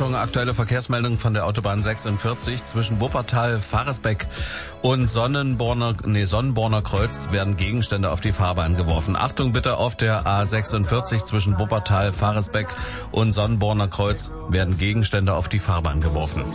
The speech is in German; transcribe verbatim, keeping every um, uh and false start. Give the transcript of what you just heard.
Achtung, aktuelle Verkehrsmeldung von der Autobahn sechsundvierzig zwischen Wuppertal, Faresbeck und Sonnenborner, nee, Sonnenborner Kreuz werden Gegenstände auf die Fahrbahn geworfen. Achtung bitte, auf der A sechsundvierzig zwischen Wuppertal, Faresbeck und Sonnenborner Kreuz werden Gegenstände auf die Fahrbahn geworfen.